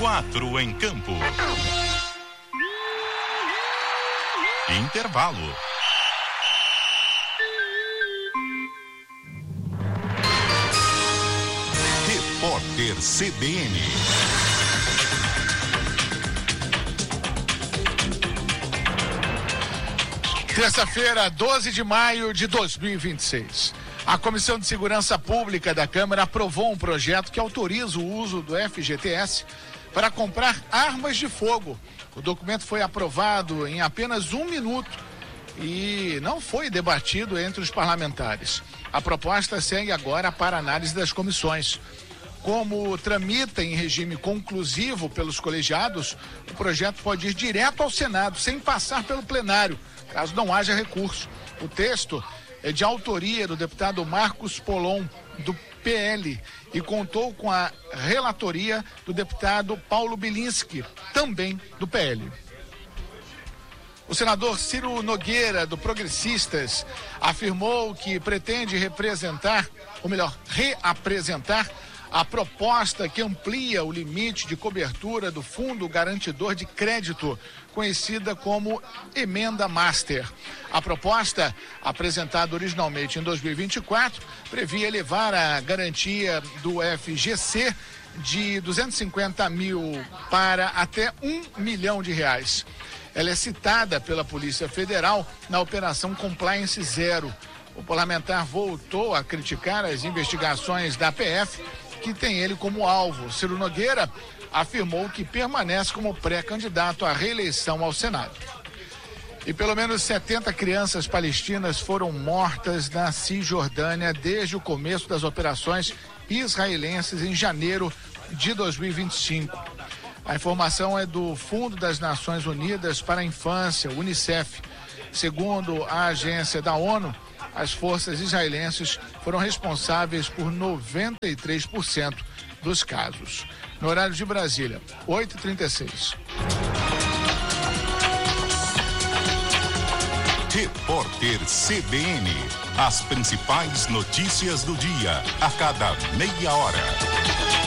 4 em campo. Intervalo. Repórter CBN. Terça-feira, 12 de maio de 2026. A Comissão de Segurança Pública da Câmara aprovou um projeto que autoriza o uso do FGTS para comprar armas de fogo. O documento foi aprovado em apenas 1 minuto e não foi debatido entre os parlamentares. A proposta segue agora para análise das comissões. Como tramita em regime conclusivo pelos colegiados, o projeto pode ir direto ao Senado, sem passar pelo plenário, caso não haja recurso. O texto é de autoria do deputado Marcos Polon, do PL, e contou com a relatoria do deputado Paulo Bilinski, também do PL. O senador Ciro Nogueira, do Progressistas, afirmou que pretende reapresentar a proposta que amplia o limite de cobertura do Fundo Garantidor de Crédito, conhecida como Emenda Master. A proposta, apresentada originalmente em 2024, previa elevar a garantia do FGC de 250 mil para até R$1 milhão. Ela é citada pela Polícia Federal na Operação Compliance Zero. O parlamentar voltou a criticar as investigações da PF, que tem ele como alvo. Ciro Nogueira afirmou que permanece como pré-candidato à reeleição ao Senado. E pelo menos 70 crianças palestinas foram mortas na Cisjordânia desde o começo das operações israelenses em janeiro de 2025. A informação é do Fundo das Nações Unidas para a Infância, Unicef. Segundo a agência da ONU, as forças israelenses foram responsáveis por 93% dos casos. No horário de Brasília, 8h36. Repórter CBN. As principais notícias do dia, a cada meia hora.